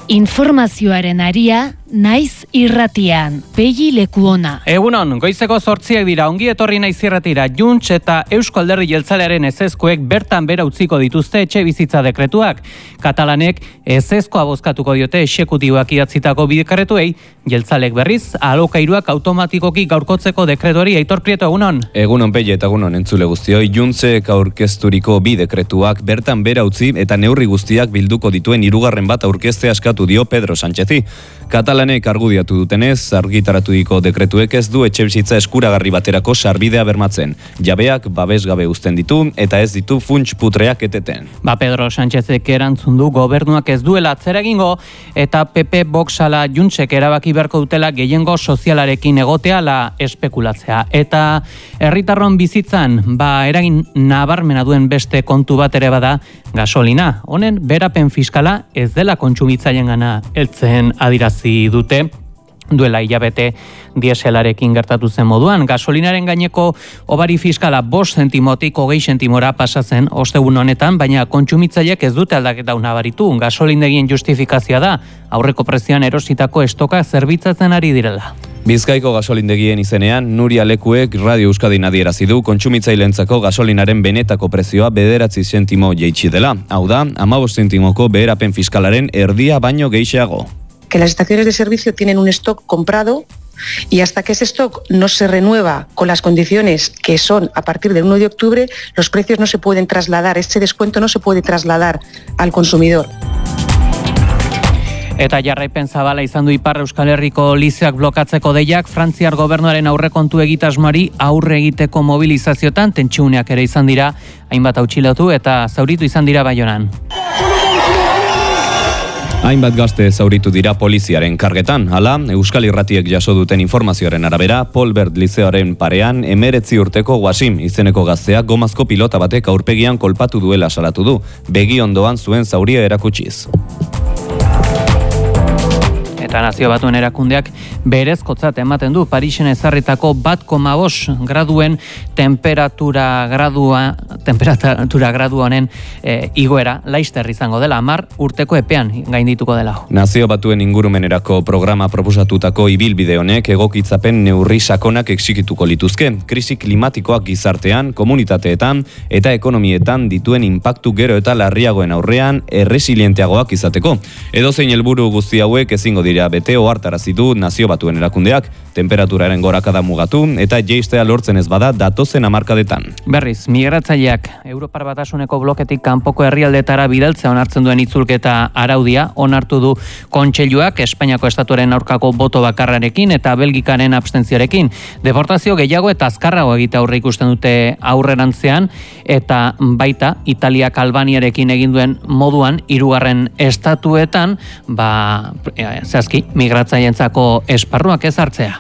Informazioaren aria, naiz irratian, Pegi Lekuona. Egunon, goizeko 8 dira, ongi etorri naiz irratira. Junts eta Eusko Alderdi Jeltzalearen ezezkoek bertan bera utziko dituzte etxe bizitza dekretuak. Katalanek ezezkoa bozkatuko diote exekutiboak idatzitako bidekaretuei, Jeltzalek berriz, alokairuak automatikoki gaurkotzeko dekretuari. Aitor Prieto, egunon. Egunon Pegi eta egunon entzule guztioi. Juntsek aurkezturiko bi dekretuak bertan bera utzi eta neurri guztiak bilduko dituen hirugarren bat aurkeztea eskatu dio Pedro Sánchezi. Katalanek argudiatu dutenez, argitaratutiko dekretuek ez du etxebizitza eskuragarri baterako sarbidea bermatzen. Jabeak babesgabe uzten ditu eta ez ditu funts putreak eteten. Pedro Sánchezek erantzun du gobernuak ez duela atzera egingo eta PP Vox ala Juntsek erabaki beharko dutela gehiengo sozialarekin egotea la espekulatzea. Eta herritarron bizitzan, eragin nabarmena duen beste kontu bat ere bada gasolina. Honen berapen fiskala ez dela kontsumitzailengana heltzen adirazi dute. Duela hilabete dieselarekin gertatu zen moduan. Gasolinaren gaineko obari fiskala 5 zentimotik 20 zentimora pasatzen ostegun honetan, baina kontsumitzaileek ez dute aldaketa nabaritu. Gasolindegien justifikazioa da, aurreko prezioan erositako estoka zerbitzatzen ari direla. Bizkaiko gasolindegien izenean, Nuria Lekuek Radio Euskadin adierazi du kontsumitzaileentzako gasolinaren benetako prezioa 9 zentimo jaitsi dela. Hau da, 15 zentimoko beherapen fiskalaren erdia baino gehiago. Que las estaciones de servicio tienen un stock comprado y hasta que ese stock no se renueva con las condiciones que son a partir del 1 de octubre, los precios no se pueden trasladar, ese descuento no se puede trasladar al consumidor. Eta jarraipen zabala izan du Ipar Euskal Herriko lizeak blokatzeko deiak, Frantziar gobernuaren aurrekontu egitasmoari aurre egiteko mobilizaziotan tentsiuneak ere izan dira, hainbat atxilotu eta zauritu izan dira Baionan. Hainbat gazte zauritu dira poliziaren kargetan. Hala, Euskal Irratiek jaso duten informazioaren arabera, Polbert lizeoaren parean 19 urteko Wasim izeneko gazteak gomazko pilota batek aurpegian kolpatu duela salatu du, begi ondoan zuen zauria erakutsiz. Eta Nazio Batuen erakundeak berezkotzat ematen du Parisen ezarritako 1,5 graduen temperatura gradua honen igoera laister izango dela, 10 urteko epean gaindituko dela. Nazio Batuen ingurumenerako programa proposatutako ibilbide honek egokitzapen neurri sakonak exikituko lituzke, krisi klimatikoak gizartean, komunitateetan eta ekonomietan dituen inpaktu gero eta larriagoen aurrean erresilienteagoak izateko. Edozein helburu guzti hauek ezingo dira bete ohartarazi du Nazio Batuen erakundeak, temperaturaren gorakada mugatu eta jaistea lortzen ez bada datozen hamarkadetan. Berriz, migratzaileak Europar Batasuneko bloketik kanpoko herrialdetara bidaltzea onartzen duen itzulketa araudia onartu du Kontseiluak Espainiako estatuaren aurkako boto bakarrarekin eta Belgikaren abstentzioarekin. Deportazio gehiago eta azkarrago egite aurre ikusten dute aurrerantzean eta baita Italiak Albaniarekin egin duen moduan 3. estatuetan zehazki migratzaileentzako esparruak ezartzea.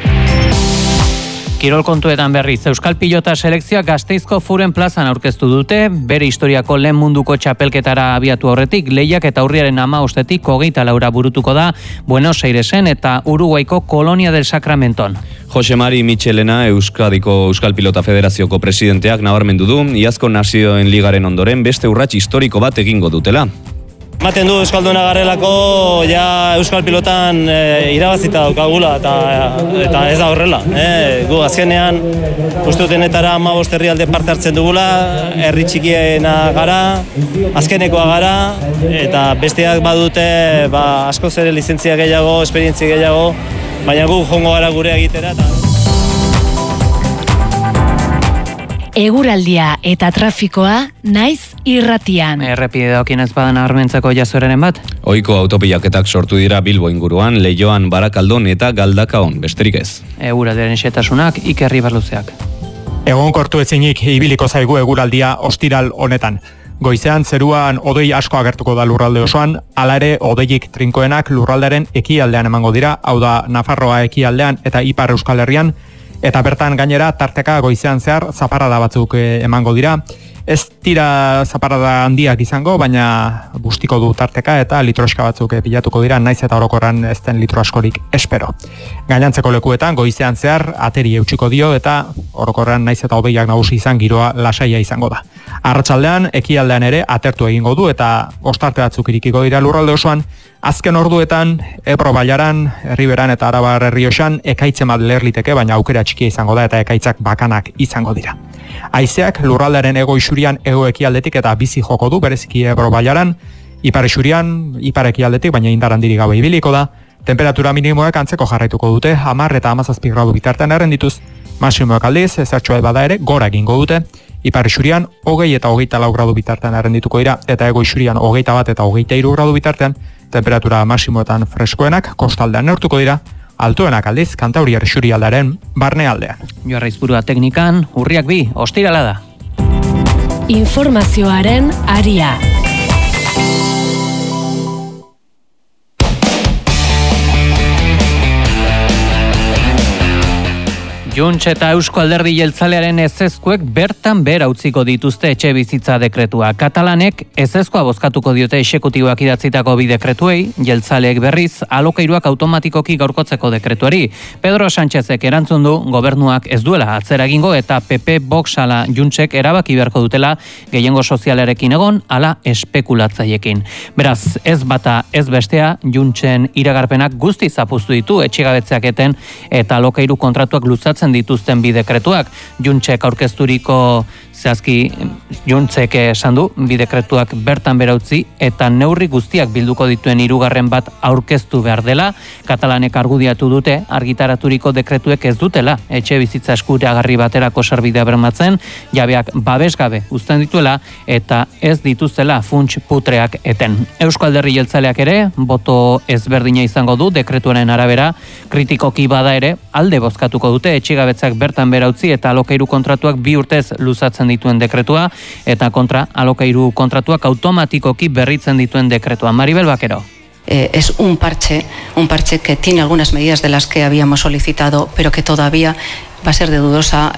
Kirol kontuetan berriz, Euskal Pilota selekzioak Gasteizko Furen plazan aurkeztu dute, bere historiako lehen munduko txapelketara abiatu aurretik, lehiak eta urriaren 15-etik 24 burutuko da Buenos Airesen eta Uruguaiko Colonia del Sacramenton. Jose Mari Michelena, Euskal Pilota Federazioko presidenteak nabarmendu du, iazko Nazioen Ligaren ondoren beste urrats historiko bat egingo dutela. Ematen du Euskalduna garelako Euskal Pilotan irabazita daukagula eta ez da horrela. Gu azkenean uste dutenetara 15 herrialde parte hartzen dugula, herri txikiena gara, azkenekoa gara eta besteak badute askoz ere lizentzia gehiago, esperientzia gehiago, baina gu jongo gara gure egitera. Eguraldia eta trafikoa naiz irratian. Errepide daukien ez badan nabarmentzeko jazueraren bat? Ohiko autopilaketak sortu dira Bilbo inguruan, Leioan, Barakaldon eta Galdakaon, besterik ez. Eguraldiaren xehetasunak Iker Ibarluzeak. Egonkortu ezinik ibiliko zaigu eguraldia ostiral honetan. Goizean zeruan hodei asko agertuko da lurralde osoan, hala ere hodeiik trinkoenak lurraldearen ekialdean emango dira, hau da Nafarroa ekialdean eta Ipar Euskal Herrian, eta bertan gainera tarteka goizean zehar zaparrada batzuk emango dira. Ez dira zaparrada handiak izango, baina bustiko du tarteka eta litroska batzuk pilatuko dira, naiz eta orokorran ez den litro askorik espero. Gainantzeko lekuetan goizean zehar ateri eutsiko dio eta orokorran naiz eta hodeiak nagusi izan giroa lasaia izango da. Arratsaldean ekialdean ere atertu egingo du eta ostarte batzuk irikiko dira lurralde osoan. Azken orduetan Ebro Bailaran, Erriberan eta Arabar Errioxan ekaitze bat leherliteke, baina aukera txikia izango da eta ekaitzak bakanak izango dira. Haizeak lurraldearen hego isurian hego ekialdetik eta bizi joko du, bereziki Ebro Bailaran, ipar isurian, ipar ekialdetik, baina indar handirik gabe ibiliko da. Temperatura minimoak antzeko jarraituko dute, 10 eta 17 gradu bitartean errendituz, maximoak aldiz, ezertxoa bada ere, gora egingo dute. Ipar isurian, 20 eta 24 gradu bitartean errendituko dira, eta ego isurian 21 eta 23 gradu bitartean, temperatura maximoetan freskoenak, kostaldean neurtuko dira, altuenak aldiz, Kantauriar isurialdearen barnealdean. Joarra Izpurua teknikan, urriak bi, ostirala da. Informazioaren aria. Junts eta Eusko Alderdi Jeltzalearen ezezkoek bertan behera utziko dituzte etxe bizitza dekretua. Katalanek ezezkoa bozkatuko diote exekutiboak idatzitako bi dekretuei, jeltzaleek berriz alokairuak automatikoki gaurkotzeko dekretuari. Pedro Sánchezek erantzun du gobernuak ez duela atzera egingo eta PP Vox ala Juntsek erabaki beharko dutela gehiengo sozialarekin egon ala espekulatzailekin. Beraz, ez bata ez bestea, Juntsen iragarpenak guztiz zapuztu ditu etxegabetzeak eten eta alokairu kontratuak luzatzen dituzten bi dekretuak. Juntsek aurkezturiko zehazki Juntsek esan du bi dekretuak bertan behera utzi eta neurri guztiak bilduko dituen hirugarren bat aurkeztu behar dela. Katalanek argudiatu dute argitaraturiko dekretuek ez dutela etxe bizitza eskuragarri baterako sarbidea bermatzen, jabeak babesgabe uzten dituela eta ez dituztela funts putreak eten. Eusko Alderdi Jeltzaleak ere boto ezberdina izango du dekretuaren arabera, kritikoki bada ere alde bozkatuko dute etxegabetzak bertan behera utzi eta alokairu kontratuak 2 urtez luzatzen dituen dekretua eta kontra alokairu kontratuak automatikoki berritzen dituen dekretua. Maribel Bakero. Es un parche que tiene algunas medidas de las que habíamos solicitado, pero que todavía va a ser de dudosa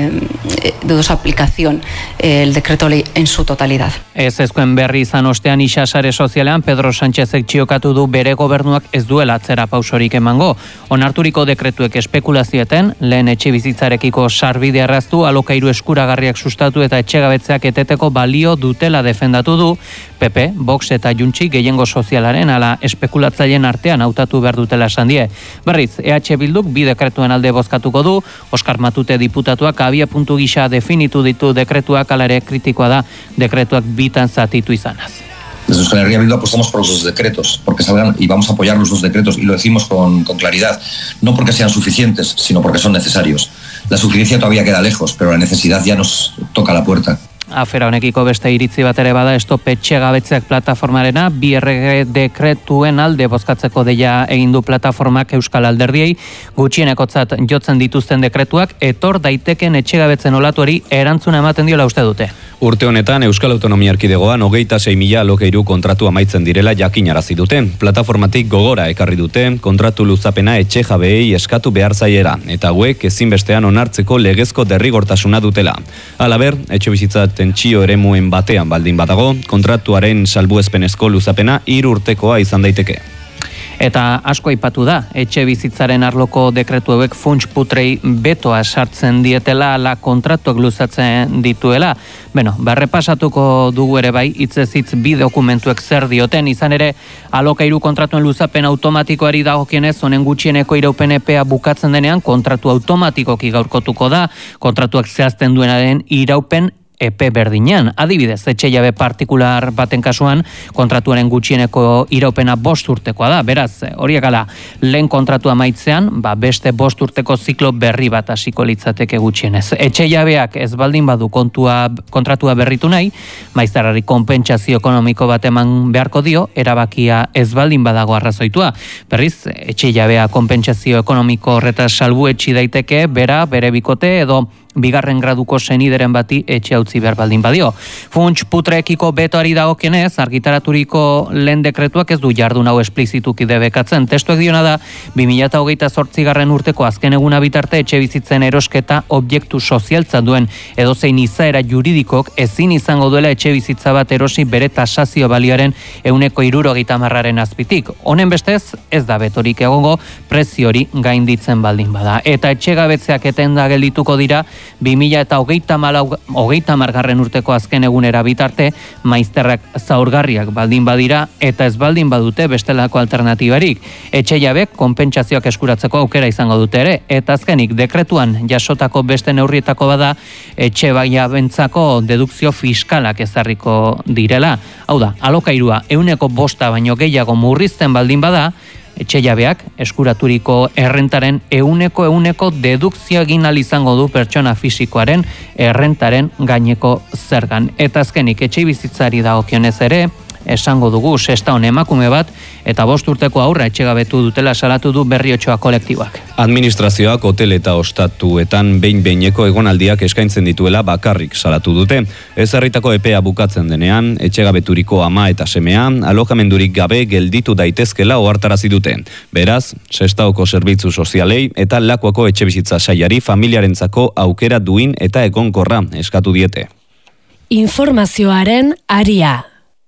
aplicación el decreto ley en su totalidad. Ezezkoen berri izan ostean isasare sozialean Pedro Sánchezek txiokatu du bere gobernuak ez duela atzera pausorik emango. Onarturiko dekretuek espekulazioetan, lehen etxe bizitzarekiko sarbide erraztu, alokairu eskuragarriak sustatu eta etxegabetzeak eteteko balio dutela defendatu du, PP, Vox eta Juntsi gehiengo sozialaren ala espekulatzaileen artean hautatu behar dutela esan die. Berriz, EH Bilduk bi dekretuen alde bozkatuko du, Oskar Matute diputatuak abia puntu gisa definitu ditu dekretuak, ala ere kritikoa da dekretuak bitan zatitu izanaz. Desde Euskal Herria Bildu apostamos por los 2 decretos, porque salgan y vamos a apoyar los 2 decretos y lo decimos con claridad, no porque sean suficientes, sino porque son necesarios. La suficiencia todavía queda lejos, pero la necesidad ya nos toca la puerta. Afera honekiko beste iritzi bat ere bada Stop etxegabetzeak plataformarena, bi errege dekretuen alde bozkatzeko deia egin du plataformak Euskal Alderdiei, gutxienekotzat jotzen dituzten dekretuak etor daiteken etxegabetzen olatuari erantzuna ematen diola uste dute. Urte honetan Euskal Autonomia Erkidegoan 26.000 alokairu kontratu amaitzen direla jakinarazi dute. Plataformatik gogora ekarri dute kontratu luzapena etxe jabeei eskatu behar zaiera eta hauek ezinbestean onartzeko legezko derrigortasuna dutela. Halaber, etxe bizitza tentsio eremuen batean baldin badago, kontratuaren salbuespenezko luzapena 3 urtekoa izan daiteke. Eta asko aipatu da, etxe bizitzaren arloko dekretu hauek funts putrei betoa sartzen dietela ala kontratuak luzatzen dituela. Beno, berrepasatuko dugu ere bai, hitzez hitz bi dokumentuek zer dioten, izan ere alokairu kontratuen luzapen automatikoari dagokienez, honen gutxieneko iraupen epea bukatzen denean kontratu automatikoki gaurkotuko da, kontratuak zehazten duenaren iraupen epe berdinean. Adibidez, etxe jabe partikular baten kasuan kontratuaren gutxieneko iraupena 5 urtekoa da. Beraz, horiek ala, lehen kontratua maitzean, beste 5 urteko ziklo berri bat hasiko litzateke gutxienez. Etxe jabeak ez baldin badu kontratua berritu nahi, maiztarari konpentsazio ekonomiko bat eman beharko dio, erabakia ez baldin badago arrazoitua. Berriz, etxe jabea konpentsazio ekonomiko horretaz salbuetsi daiteke, bere bikote edo bigarren graduko senideren bati etxe utzi behar baldin badio. Funts putreekiko betoari dagokienez, argitaraturiko lehen dekretuak ez du jardun hau esplizituki debekatzen. Testuek diona da, 2028 urteko azken eguna bitarte etxe bizitzen erosketa objektu sozialtza duen edozein izaera juridikok ezin izango duela etxe bizitza bat erosi bere tasazio balioaren 160 azpitik. Honen bestez, ez da betorik egongo prezio hori gainditzen baldin bada. Eta etxegabetzeak etenda geldituko dira 2030 urteko azken egunera bitarte, maizterrak zaurgarriak baldin badira eta ez baldin badute bestelako alternatibarik. Etxe jabek konpentsazioak eskuratzeko aukera izango dute ere, eta azkenik dekretuan jasotako beste neurrietako bada etxe jabentzako dedukzio fiskalak ezarriko direla. Hau da, alokairua 105 baino gehiago murrizten baldin bada, etxe jabeak eskuraturiko errentaren 100% dedukzio egin ahal izango du pertsona fisikoaren errentaren gaineko zergan. Eta azkenik etxe bizitzari dagokionez ere, esango dugu sestaon emakume bat eta 5 urteko haurra etxegabetu dutela salatu du Berriotxoa kolektiboak. Administrazioak hotel eta ostatuetan behin-behineko egonaldiak eskaintzen dituela bakarrik salatu dute. Ezarritako epea bukatzen denean, etxegabeturiko ama eta semea alojamendurik gabe gelditu daitezkela ohartarazi dute. Beraz, Sestaoko zerbitzu sozialei eta Lakuako etxebizitza sailari familiarentzako aukera duin eta egonkorra eskatu diete. Informazioaren aria.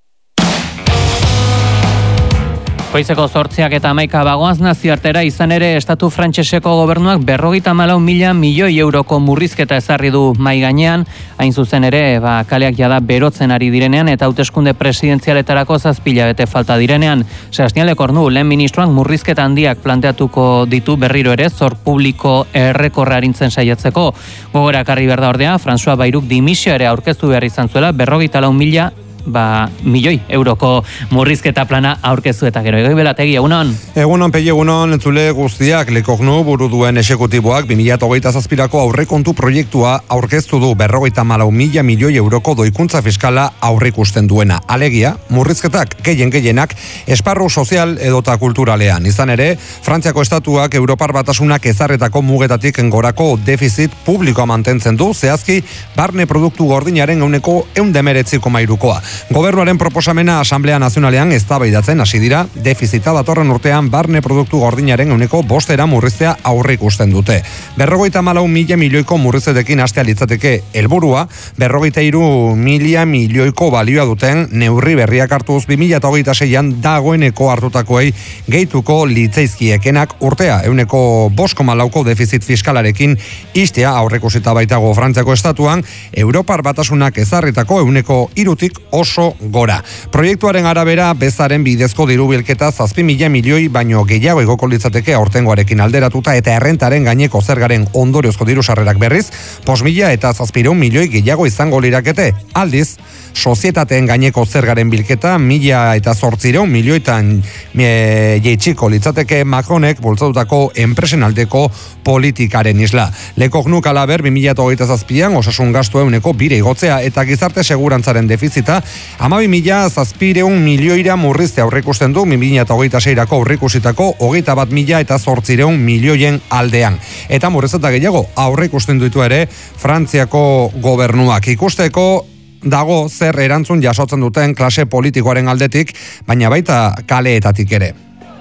Goizeko 8 eta 11 bagoaz nazioartera izan ere estatu frantseseko gobernuak 54.000 milioi euroko murrizketa ezarri du mai gainean, hain zuzen ere kaleak jada berotzen ari direnean eta hauteskunde presidentzialetarako 7 hilabete falta direnean. Sebastian Lekornu, lehen ministroak murrizketa handiak planteatuko ditu berriro ere zor publiko errekorra arintzen saiatzeko. Gogorakarri berda ordea, François Bayruk dimisio ere aurkeztu behar izan zuela 54.000 milioi euroko murrizketa plana aurkeztu eta gero. Egoi Belategi, egunon? Egunon, Pegi, egunon, entzule guztiak. Lekognu buru duen exekutiboak 2027ko aurrekontu proiektua aurkeztu du 54.000 milioi euroko doikuntza fiskala aurreikusten duena. Alegia, murrizketak gehienak esparru sozial edota kulturalean. Izan ere, Frantziako estatuak Europar Batasunak ezarretako mugetatik gorako defizit publikoa mantentzen du, zehazki barne produktu gordinaren 119,3%. Gobernuaren proposamena Asamblea Nazionalean eztabaidatzen hasi dira, defizita datorren urtean barne produktu gordinaren 5% murriztea aurreikusten dute. 54.000 milioiko murriztetekin hastea litzateke helburua, 53.000 milioiko balioa duten neurri berriak hartuz 2026an dagoeneko hartutakoei gehituko litzaizkiekenak urtea 5,4% defizit fiskalarekin istea aurreikusita baitago Frantziako estatuan, Europar Batasunak ezarritako 3% oso gora. Proiektuaren arabera bezaren bidezko dirubilketa 7.000 milioi baino gehiago igoko litzateke aurtengoarekin alderatuta eta errentaren gaineko zergaren ondoriozko diru sarrerak berriz 5.000 eta 700 milioi gehiago izango lirakete. Aldiz, sozietateen gaineko zergaren bilketa 1.000 eta 800 milioitan jeitsiko litzateke Macronek bultzatutako enpresen aldeko politikaren isla. Lekognuk alaber 2027an osasun gastu 2% igotzea eta gizarte segurantzaren defizita 12.700 milioira murrizte aurreikusten du 2026ako aurreikusitako 21.000 eta 800 milioien aldean. Eta murrizeta gehiago aurreikusten ditu ere Frantziako gobernuak. Ikusteko dago zer erantzun jasotzen duten klase politikoaren aldetik, baina baita kaleetatik ere.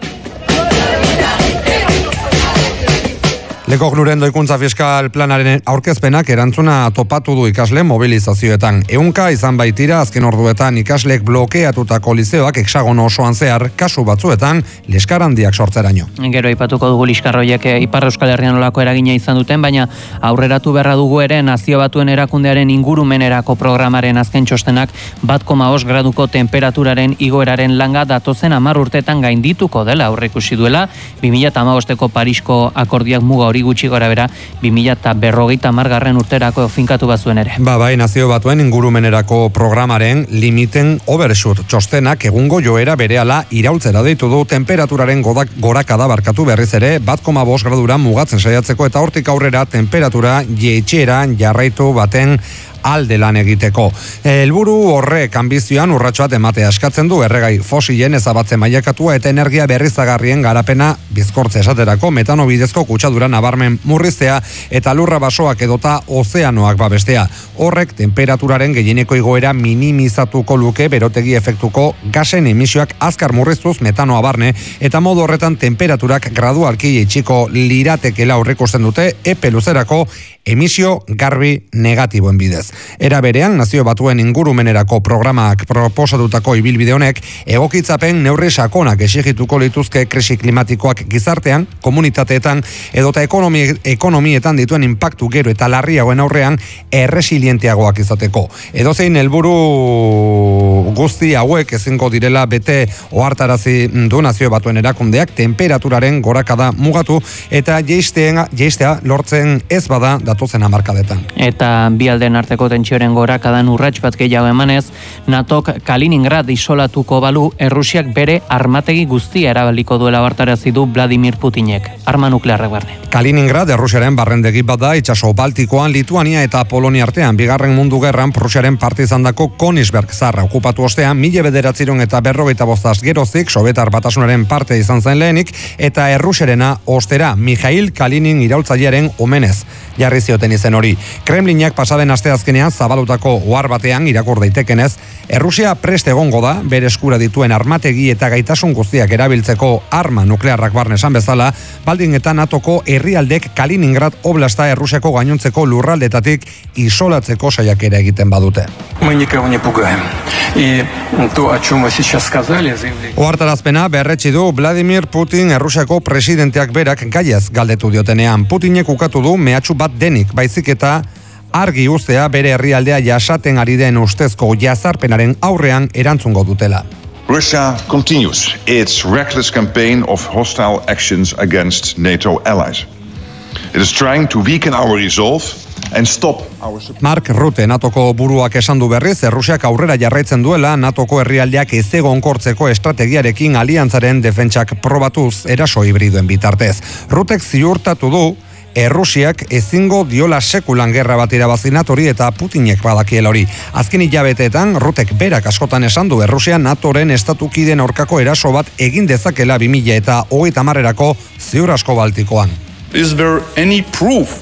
Lekognuren doikuntza fiskal planaren aurkezpenak erantzuna topatu du ikasle mobilizazioetan. Ehunka izan baitira azken orduetan ikasleek blokeatutako lizeoak hexagono osoan zehar, kasu batzuetan liskar handiak sortzeraino. Gero aipatuko dugu liskarroiek Ipar Euskal Herrian olako eragina izan duten, baina aurreratu beharra dugu ere Nazio Batuen erakundearen ingurumenerako programaren azken txostenak 1,5 graduko temperaturaren igoeraren langa datozen 10 urtetan gaindituko dela aurreikusi duela, 2015ko Parisko akordioak muga hori gutxi gora bera 2050 urterako finkatu bazuen ere. Bai, Nazio Batuen ingurumenerako programaren limiten overshoot txostenak egungo joera berehala iraultzera deitu du temperaturaren gorakada barkatu berriz ere 1,5 gradura mugatzen saiatzeko eta hortik aurrera temperatura jaitsieran jarraitu baten alde lan egiteko. Helburu horrek anbizioan urratxo bat ematea eskatzen du erregai fosilen ezabatzen mailakatua eta energia berriztagarrien garapena bizkortze esaterako metano bidezko kutsadura nabarmen murriztea eta lurra basoak edota ozeanoak babestea. Horrek temperaturaren gehieneko igoera minimizatuko luke berotegi efektuko gasen emisioak azkar murriztuz metanoa barne eta modu horretan temperaturak gradualki jaitsiko liratekela aurreikusten dute epe luzerako emisio garbi negatiboen bidez. Era berean, Nazio Batuen ingurumenerako programak proposatutako ibilbide honek egokitzapen neurri sakonak exigituko lituzke krisi klimatikoak gizartean, komunitateetan edota ekonomietan dituen inpaktu gero eta larriagoen aurrean erresilienteagoak izateko. Edozein helburu guzti hauek ezingo direla bete ohartarazi du Nazio Batuen erakundeak temperaturaren gorakada mugatu eta jeistea lortzen ez bada datozen hamarkadetan. Eta bi aldeen arteko tentsioaren gorakadan urrats bat gehiago emanez, NATOk Kaliningrad isolatuko balu Errusiak bere armategi guztia erabiliko duela ohartarazi du Vladimir Putinek, arma nuklearrak barne. Kaliningrad Errusiaren barrendegi bat da itsaso Baltikoan, Lituania eta Polonia artean. Bigarren Mundu Gerran Prusiaren parte izandako Königsberg zarra okupatu ostean 1945 gerozik Sobietar Batasunaren parte izan zen lehenik eta Errusiarena ostera Mikhail Kalinin iraultzailearen omenez jarri zioten izen hori. Kremlinak pasaden asteazkenean zabalutako ohar batean irakur daitekenez, Errusia prest egongo da bere eskura dituen armategi eta gaitasun guztiak erabiltzeko arma nuklearrak barne esan bezala, baldin eta NATOko herrialdek Kaliningrad oblasta Errusiako gainontzeko lurraldetatik isolatzeko saiakera egiten badute. Ohartarazpena berretsi du Vladimir Putin Errusiako presidenteak berak gaiez galdetu diotenean. Putinek ukatu du mehatxu bat denik, baizik eta argi uztea bere herrialdea jasaten ari den ustezko jazarpenaren aurrean erantzungo dutela. Russia continues its reckless campaign of hostile actions against NATO allies. It is trying to weaken our resolve and stop our support. Mark Rutte, NATOko buruak esan du berriz, Errusiak aurrera jarraitzen duela NATOko herrialdeak ez egonkortzeko estrategiarekin aliantzaren defentsak probatuz eraso hibridoen bitartez. Ruttek ziurtatu du Errusiak ezingo diola sekulan gerra bat irabazi NATOri eta Putinek badakiela hori. Azken hilabeteetan Ruttek berak askotan esan du Errusia NATOren estatukideen aurkako eraso bat egin dezakela 2030erako ziur asko Baltikoan. Is there any proof?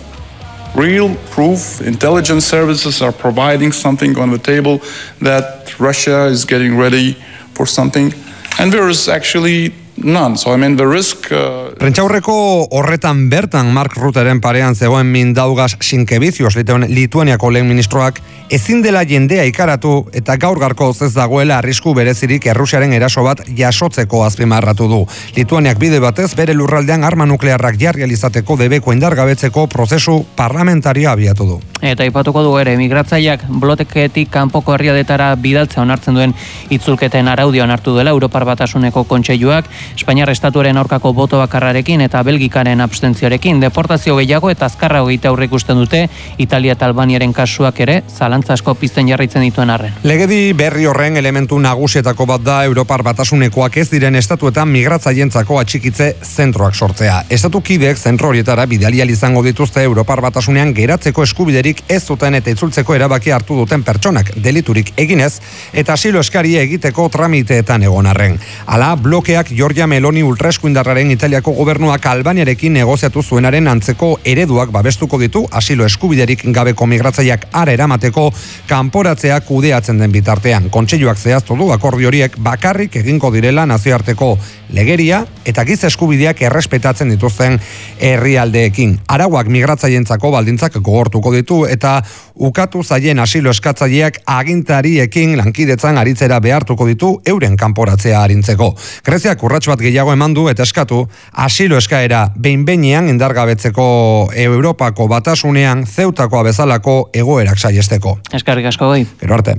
Real proof, intelligence services are providing something on the table that Russia is getting ready for something, and there is actually none. So I mean the risk... Prentsaurreko horretan bertan Mark Rutteren parean zegoen Mindaugas Sinkevičius Lituaniako lehen ministroak ezin dela jendea ikaratu eta gaur gaurkoz ez dagoela arrisku berezirik Errusiaren eraso bat jasotzeko azpimarratu du. Lituaniak bide batez bere lurraldean arma nuklearrak jarri alizateko debeko indargabetzeko prozesu parlamentarioa abiatu du. Eta aipatuko du ere, migratzaileak bloketik kanpoko herrialdetara bidaltzea onartzen duen itzulketen araudia onartu duela Europar Batasuneko Kontseiluak, Espainiar estatuaren aurkako boto bakarrarekin eta Belgikaren abstentzioarekin deportazio gehiago eta azkarra hogeita aurreikusten dute Italia eta Albaniaren kasuak ere zalantza asko pizten jarraitzen dituen arren. Legedi berri horren elementu nagusietako bat da Europar Batasunekoak ez diren estatuetan migratzaientzako atxikitze zentroak sortzea. Estatukideek zentro horietara bidali ahal izango dituzte Europar Batasunean geratzeko eskubiderik ez duten eta itzultzeko erabaki hartu duten pertsonak deliturik eginez eta asilo eskaria egiteko tramiteetan egon arren. Hala, blokeak Giorgia Meloni ultraeskuindarraren Italiako gobernuak Albaniarekin negoziatu zuenaren antzeko ereduak babestuko ditu asilo eskubiderik gabeko migratzaileak ara eramateko kanporatzea kudeatzen den bitartean. Kontseiluak zehaztu du akordio horiek bakarrik egingo direla nazioarteko legeria eta giza eskubideak errespetatzen dituzten herrialdeekin. Arauak migratzaientzako baldintzak gogortuko ditu eta ukatu zaien asilo eskatzaileak agintariekin lankidetzan aritzera behartuko ditu euren kanporatzea arintzeko. Greziak urrats bat gehiago eman du eta eskatu asilo eskaera behin-behinean indargabetzeko Europako Batasunean Zeutakoa bezalako egoerak saiesteko. Eskerrik asko goi. Gero arte.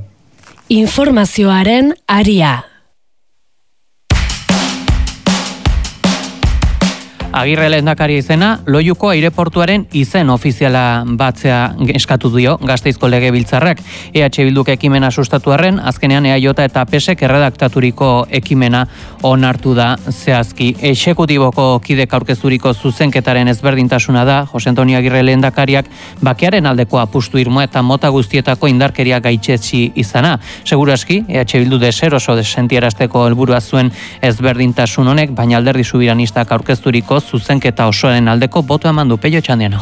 Informazioaren aria. Agirre lehendakari izena, Loiuko aireportuaren izen ofiziala batzea eskatu dio Gasteizko Legebiltzarrak. EH Bilduk ekimena sustatu arren, azkenean EAJ eta PSek erredaktaturiko ekimena onartu da zehazki. Exekutiboko kidek aurkezturiko zuzenketaren ezberdintasuna da, Jose Antonio Agirre lehendakariak bakearen aldeko apustu irmoa eta mota guztietako indarkeria gaitzetsi izana. Seguraski, EH Bildu deseroso sentierazteko helburua zuen ezberdintasun honek, baina Alderdi Subiranistak aurkezturiko zuzenketa osoaren aldeko boto eman du. Peio Txandiano.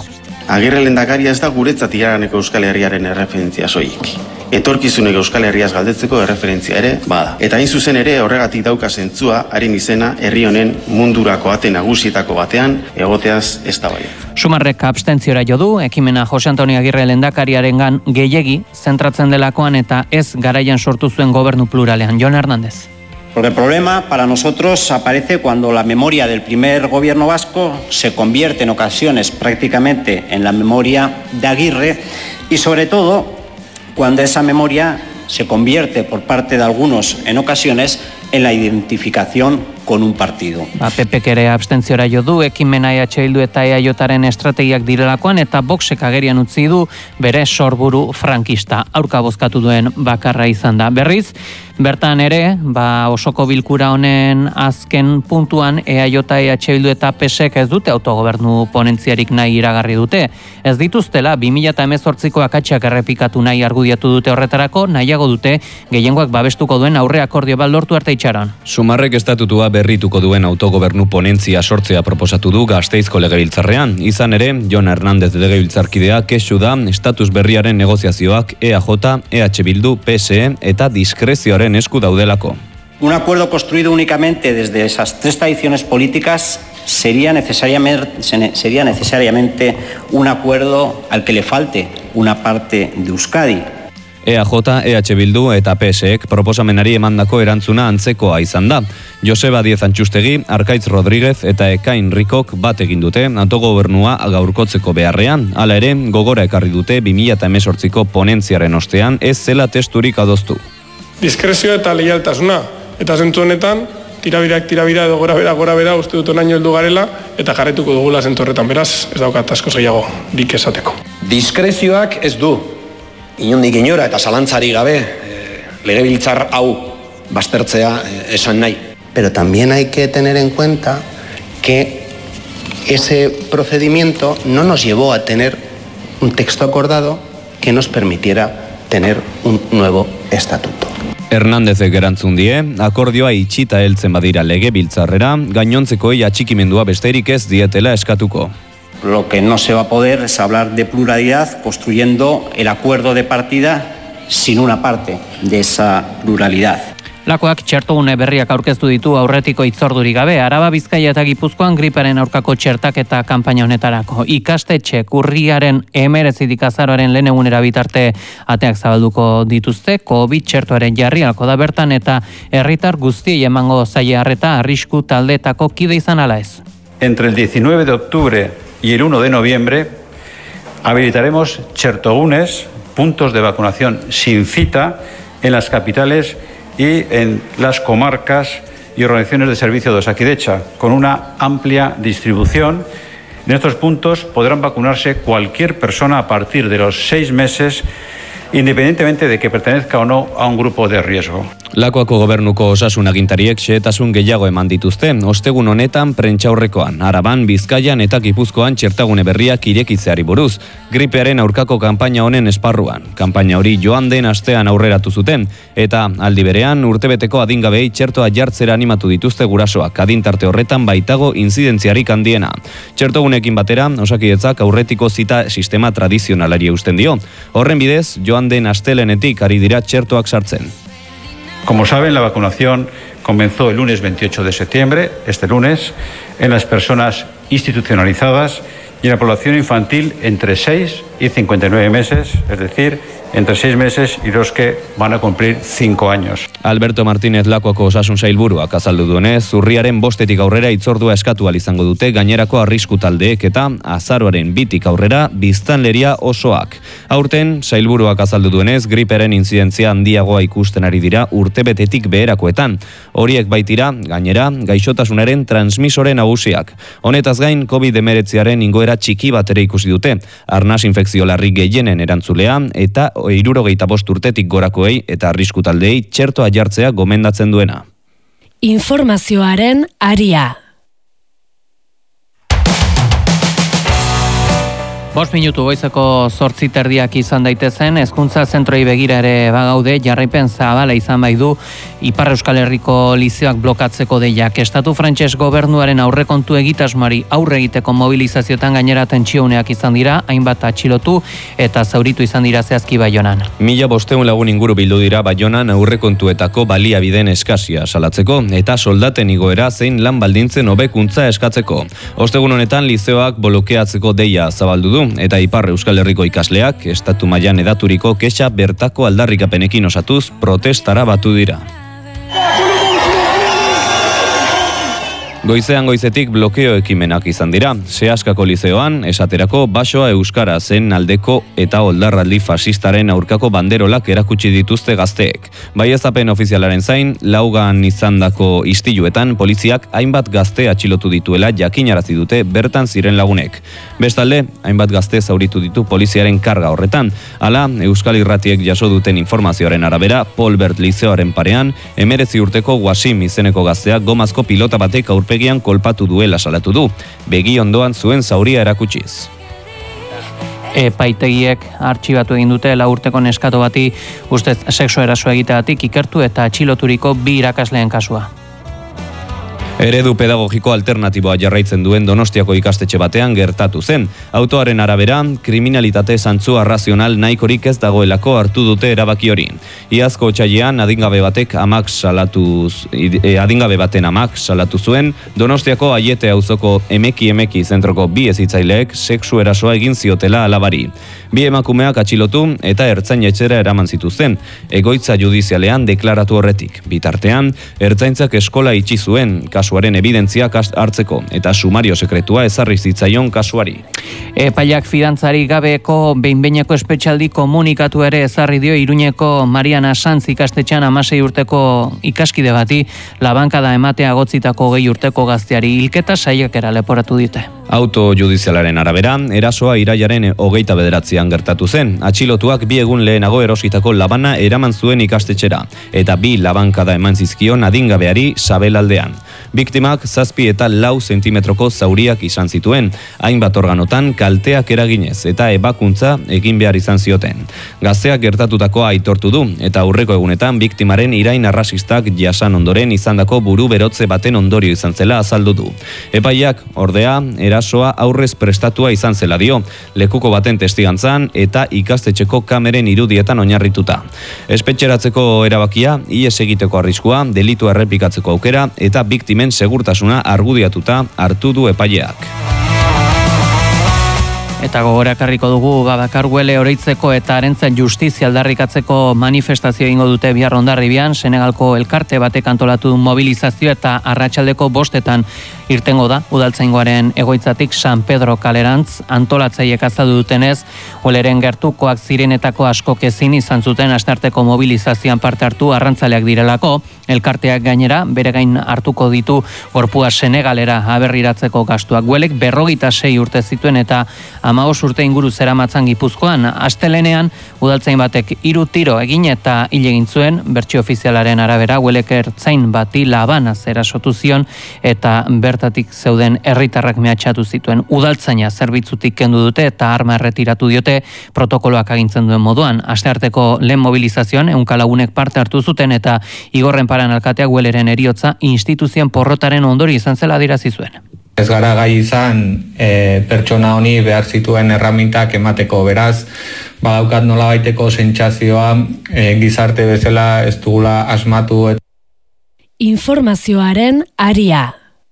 Agirre lehendakaria ez da guretzat iraganeko Euskal Herriaren erreferentzia soilik. Etorkizuneko Euskal Herriaz galdetzeko erreferentzia ere bada. Eta hain zuzen ere horregatik dauka zentzua haren izena herri honen mundurako ate nagusietako batean egoteaz eztabaida. Sumarrek abstentziora jo du, ekimena Jose Antonio Agirre lehendakariarengan gehiegi zentratzen delakoan eta ez garaian sortu zuen gobernu pluralean. Jon Hernández. Porque el problema para nosotros aparece cuando la memoria del primer gobierno vasco se convierte en ocasiones prácticamente en la memoria de Aguirre y sobre todo cuando esa memoria se convierte por parte de algunos en ocasiones en la identificación con un partido. PPk ere abstentziora jo du, ekimena EH Bildu eta EAJaren estrategiak direlakoan eta Voxek agerian utzi du bere sorburu frankista. Aurka bozkatu duen bakarra izan da. Berriz, bertan ere, osoko bilkura honen azken puntuan EAJ, EH Bildu eta PSek ez dute autogobernu ponentziarik nahi iragarri dute. Ez dituztela 2018ko akatsak errepikatu nahi argudiatu dute horretarako, nahiago dute gehiengoak babestuko duen aurre akordio bat lortu arte itxaron. Sumarrek estatutua berrituko duen autogobernu ponentzia sortzea proposatu du Gasteizko legebiltzarrean. Izan ere, Jon Hernández legebiltzarkidea kexu da estatus berriaren negoziazioak EAJ, EH Bildu, PSE eta diskrezioaren esku daudelako. Un acuerdo construido únicamente desde esas tres tradiciones políticas sería necesariamente un acuerdo al que le falte una parte de Euskadi. EAJ, EH Bildu eta PSek proposamenari emandako erantzuna antzekoa izan da. Joseba Diez Antxustegi, Arkaitz Rodríguez eta Ekain Rikok bat egin dute autogobernua gaurkotzeko beharrean. Hala ere, gogora ekarri dute 2018ko ponentziaren ostean ez zela testurik adoztu. Diskrezio eta leialtasuna. Eta zentzu honetan, tirabirak edo gora bera uste dut onaino heldu garela eta jarretuko dugula zentzu horretan. Beraz, ez daukat asko gehiago dik esateko. Diskrezioak ez du. Inondik inora eta zalantzari gabe legebiltzar hau baztertzea esan nahi. Pero también hay que tener en cuenta que ese procedimiento no nos llevó a tener un texto acordado que nos permitiera tener un nuevo estatuto. Hernándezek erantzun die, akordioa itxita heltzen badira legebiltzarrera, gainontzekoei atxikimendua besterik ez dietela eskatuko. Lo que no se va a poder es hablar de pluralidad construyendo el acuerdo de partida sin una parte de esa pluralidad. Lakoak txertogune berriak aurkeztu ditu aurretiko hitzordurik gabe. Araba, Bizkaia eta Gipuzkoan griparen aurkako txertaketa kanpaina honetarako. Ikastetxek urriaren 19 azaroaren lehen egunera bitarte ateak zabalduko dituzte, COVID txertoaren jarri alko da bertan eta herritar guztiei emango zaie harreta arrisku taldeetako kide izan ala ez. Entre el 19 de octubre y el 1 de noviembre habilitaremos chertogunes, puntos de vacunación sin cita en las capitales y en las comarcas y organizaciones de servicio de Osakidecha, con una amplia distribución. En estos puntos podrán vacunarse cualquier persona a partir de los 6 meses, independientemente de que pertenezca o no a un grupo de riesgo. Lakoako gobernuko osasun agintariek xehetasun gehiago eman dituzte, ostegun honetan prentsaurrekoan, Araban, Bizkaian eta Gipuzkoan txertagune berriak irekitzeari buruz, gripearen aurkako kanpaina honen esparruan. Kanpaina hori joan den astean aurreratu zuten, eta aldi berean urtebeteko adingabei txertoa jartzera animatu dituzte gurasoak, adintarte horretan baitago inzidentziarik handiena. Txertogunekin batera, Osakidetzak aurretiko zita sistema tradizionalari eusten dio. Horren bidez, joan den astelenetik ari dira txertoak sartzen. Como saben, la vacunación comenzó el lunes 28 de septiembre, este lunes, en las personas institucionalizadas y en la población infantil entre 6 y 59 meses, es decir, entre 6 meses y los que van a cumplir 5 años. Alberto Martínez Lakuako osasun sailburuak azaldu duenez, urriaren 5 aurrera hitzordua eskatu ahal izango dute gainerako arrisku taldeek eta azaroaren 2 aurrera biztanleria osoak. Aurten, sailburuak azaldu duenez, griperen intzidentzia handiagoa ikusten ari dira urtebetetik beherakoetan. Horiek baitira, gainera, gaixotasunaren transmisore nagusiak. Honetaz gain, COVID-19 ingoera txiki bat ere ikusi dute, arnas infekzio larri gehienen erantzulea eta 65 urtetik gorakoei eta arrisku taldeei txertoa jartzea gomendatzen duena. Informazioaren aria. 5 minutu goizeko 8:00 izan daitezen, hezkuntza zentroi begira ere bagaude, jarraipen zabala izan bai du Ipar Euskal Herriko lizeoak blokatzeko deiak. Estatu frantses gobernuaren aurrekontu egitasmoari aurre egiteko mobilizazioetan gainera tentsiuneak izan dira, hainbat atxilotu eta zauritu izan dira zehazki Baionan. 1500 lagun inguru bildu dira Baionan aurrekontuetako baliabideen eskasia salatzeko eta soldaten igoera zein lan baldintzen hobekuntza eskatzeko. Ostegun honetan lizeoak blokeatzeko deia zabaldu du eta Ipar Euskal Herriko ikasleak estatu mailan edaturiko kexa bertako aldarrikapenekin osatuz protestara batu dira. Goizean goizetik blokeo ekimenak izan dira. Seaskako lizeoan, esaterako basoa euskara zen aldeko eta oldarraldi fasistaren aurkako banderolak erakutsi dituzte gazteek. Baieztapen ofizialaren zain, laugan izandako istiluetan poliziak hainbat gazte atxilotu dituela jakinarazi dute bertan ziren lagunek. Bestalde, hainbat gazte zauritu ditu poliziaren karga horretan. Hala, Euskal Irratiek jaso duten informazioaren arabera, Polbert lizeoaren parean, 19 urteko Wasim izeneko gazteak gomazko pilota batek aurpegian kolpatu duela salatu du, begi ondoan zuen zauria erakutsiz. Epaitegiek artxibatu egin dute 4 urteko neskato bati ustez sexu eraso egiteagatik ikertu eta atxiloturiko 2 irakasleen kasua. Eredu pedagogiko alternatiboa jarraitzen duen Donostiako ikastetxe batean gertatu zen. Autoaren arabera, kriminalitate zantzu arrazional nahikorik ez dagoelako hartu dute erabaki hori. Iazko otsailean adingabe baten amak salatu zuen, Donostiako Aiete auzoko emeki zentroko 2 hezitzaileek sexu erasoa egin ziotela alabari. 2 emakumeak atxilotu eta ertzain-etxera eraman zituzten, egoitza judizialean deklaratu horretik. Bitartean, ertzaintzak eskola itxi zuen, kasuaren evidentziak hartzeko eta sumario sekretua ezarri zitzaion kasuari. Epaiak fidantzari gabeko behin-behineko espetxaldi komunikatu ere ezarri dio Iruñeko Mariana Sanz ikastetxean 16 urteko ikaskide bati labankada ematea gotzitako 20 urteko gazteari hilketa saiakera leporatu dute. Auto judizialaren arabera, erasoa irailaren 29an gertatu zen. Atxilotuak 2 egun lehenago erositako labana eraman zuen ikastetxera eta 2 labankada eman zizkion adingabeari sabelaldean. Biktimak 7 eta 4 zentimetroko zauriak izan zituen, hainbat organotan kalteak eraginez eta ebakuntza egin behar izan zioten. Gazteak gertatutakoa aitortu du eta aurreko egunetan biktimaren irain arrasistak jasan ondoren izandako buru berotze baten ondorio izan zela azaldu du. Epaiak, ordea, erasoa aurrez prestatua izan zela dio, lekuko baten testigantzan eta ikastetxeko kameren irudietan oinarrituta. Espetxeratzeko erabakia, ihes egiteko arriskua, delitua errepikatzeko aukera eta biktimen segurtasuna argudiatuta hartu du epaileak. Eta gogorakarriko dugu Babakarguele oroitzeko eta Arentzen justizia aldarrikatzeko manifestazio egingo dute bihar Hondarribian, Senegalko elkarte batek antolatu mobilizazio eta arratsaldeko 5etan irtengo da udaltzaingoaren egoitzatik San Pedro kalerantz. Antolatzaileek azaldu dutenez, Oleren gertukoak zirenetako askok ezin izan zuten astearteko mobilizazioan parte hartu arrantzaleak direlako. Elkarteak gainera bere gain hartuko ditu gorpua Senegalera aberriratzeko gastuak. Guelek 26 urte zituen eta 15 urte inguru zeramatzan Gipuzkoan. Astelenean udaltzain batek 3 tiro egin eta hil egin zuen, bertsio ofizialaren arabera Guelek ertzain bati labanaz erasotu zion eta bertatik zeuden herritarrak mehatxatu zituen. Udaltzaina zerbitzutik kendu dute eta arma erretiratu diote protokoloak agintzen duen moduan. Astearteko lehen mobilizazioan 100 lagunek parte hartu zuten eta Igorren Paran alkateak Gueleren heriotza instituzioen porrotaren ondori izan zela adierazi zuen. Ez gara gai izan pertsona honi behar zituen erramintak emateko, beraz, badaukat nolabaiteko sentsazioa gizarte bezala ez dugula asmatu. Informazioaren aria.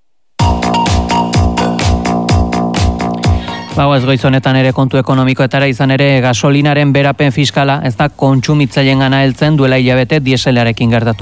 Ez goiz honetan ere kontu ekonomikoetara izan ere gasolinaren berapen fiskala ez da kontsumitzaileen gana heltzen duela hilabete dieselarekin gertatu.